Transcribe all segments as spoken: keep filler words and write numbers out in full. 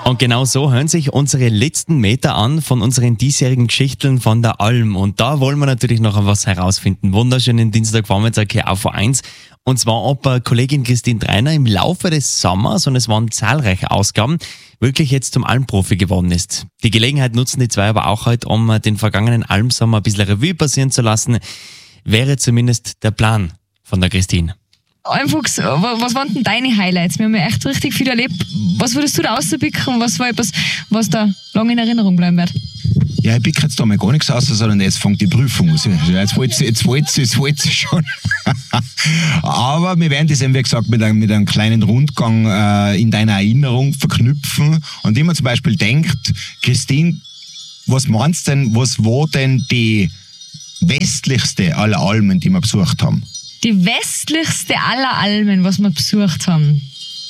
Und genau so hören sich unsere letzten Meter an von unseren diesjährigen Geschichten von der Alm. Und da wollen wir natürlich noch was herausfinden. Wunderschönen Dienstagvormittag hier auf eins. Und zwar, ob äh, Kollegin Christine Dreiner im Laufe des Sommers, und es waren zahlreiche Ausgaben, wirklich jetzt zum Almprofi geworden ist. Die Gelegenheit nutzen die zwei aber auch heute, um äh, den vergangenen Almsommer ein bisschen Revue passieren zu lassen. Wäre zumindest der Plan von der Christine. Almfuchs, was waren denn deine Highlights? Wir haben ja echt richtig viel erlebt. Was würdest du da rauspicken und was war etwas, was da lange in Erinnerung bleiben wird? Ja, ich pick jetzt da mal gar nichts aus, sondern jetzt fängt die Prüfung an. Jetzt wollt sie, jetzt wollt sie, jetzt wollt sie schon. Aber wir werden das eben, wie gesagt, mit einem, mit einem kleinen Rundgang äh, in deiner Erinnerung verknüpfen. Und wenn man zum Beispiel denkt, Christine, was meinst du denn, was war denn die westlichste aller Almen, die wir besucht haben? Die westlichste aller Almen, was wir besucht haben.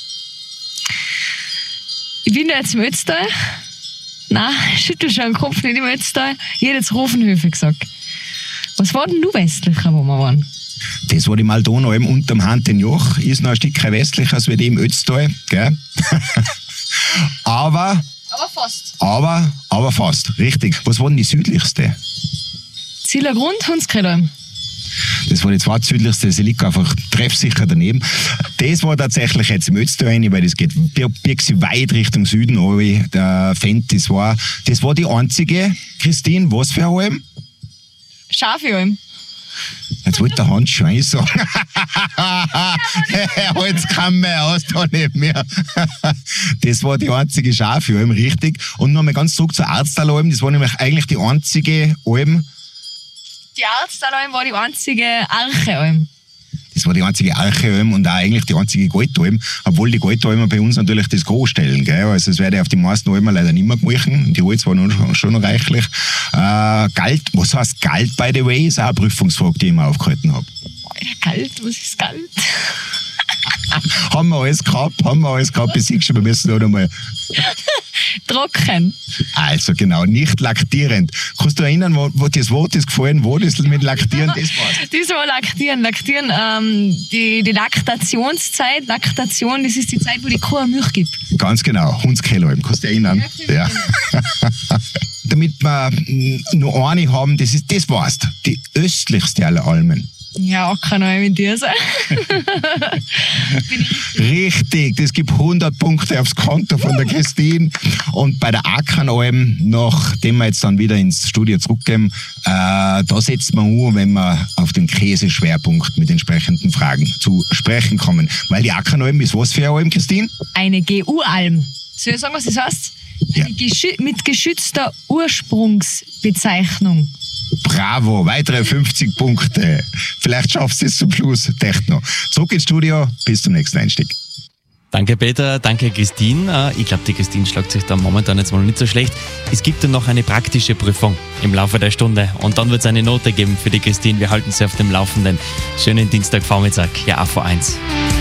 Ich bin da jetzt im Ötztal. Nein, schüttel schon den Kopf, nicht im Ötztal. Ich hätte jetzt Rofenhöfe gesagt. Was war denn du westlicher, wo wir waren? Das war die Maldonalm unterm Hantenjoch. Ist noch ein Stück westlicher als wir die im Ötztal. Gell? aber, Aber fast. Aber, aber fast, richtig. Was war denn die südlichste? Zielergrund, Hundskredalm. Das war die zweitsüdlichste, sie liegt einfach treffsicher daneben. Das war tatsächlich jetzt im Ötztal rein, weil das geht birgt sich weit Richtung Süden runter, der Fendt, das war, das war die einzige. Christine, was für eine Alm? Schafealm. Jetzt wollte der Hans schon sagen. Jetzt kann man aus da nicht mehr. Das war die einzige Schafealm, richtig. Und nochmal ganz zurück zur Arztalalm, das war nämlich eigentlich die einzige Alm. Die Arztalalm war die einzige Archealm. Das war die einzige Archealm und auch eigentlich die einzige Goldalm, obwohl die Goldalmer bei uns natürlich das Gros stellen. Gell? Also es werde auf die meisten Almen leider nicht mehr gemacht. Die Holz war noch, schon noch reichlich. Äh, Galt, was heißt Galt, by the way, ist auch eine Prüfungsfrage, die ich mir aufgehalten habe. Galt, was ist Galt? haben wir alles gehabt, haben wir alles gehabt, besiegst du, wir müssen noch einmal. Trocken. Also genau, nicht laktierend. Kannst du erinnern, wo, wo das Wort ist gefallen, wo das mit Laktieren das war? Das war Laktieren. Laktieren, ähm, die, die Laktationszeit, Laktation, das ist die Zeit, wo die Kuh Milch gibt. Ganz genau, Hundskellalm, kannst du dich erinnern? Ja. Damit wir noch eine haben, das ist, das war's, die östlichste aller Almen. Ja, auch kann auch mit dir sein. Richtig, das gibt hundert Punkte aufs Konto von der Christine. Und bei der Ackernalm, nachdem wir jetzt dann wieder ins Studio zurückgehen, äh, da setzt man an, wenn wir auf den Käseschwerpunkt mit entsprechenden Fragen zu sprechen kommen. Weil die Ackernalm ist was für eine Alm, Christine? Eine G U-Alm. Soll ich sagen, was das heißt? Ja. Geschü- mit geschützter Ursprungsbezeichnung. Bravo, weitere fünfzig Punkte. Vielleicht schaffst du es zum Schluss. Techno. Zurück ins Studio, bis zum nächsten Einstieg. Danke Peter, danke Christine. Ich glaube, die Christine schlagt sich da momentan jetzt mal nicht so schlecht. Es gibt dann noch eine praktische Prüfung im Laufe der Stunde und dann wird es eine Note geben für die Christine. Wir halten sie auf dem Laufenden. Schönen Dienstagvormittag, ja, auf eins.